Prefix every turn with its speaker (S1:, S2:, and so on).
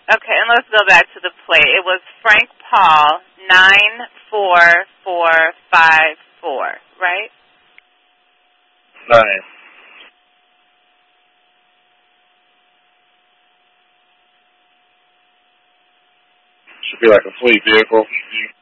S1: Okay, and let's go back to the plate. It was Frank Paul 94454, right?
S2: Nice. Should be like a fleet vehicle.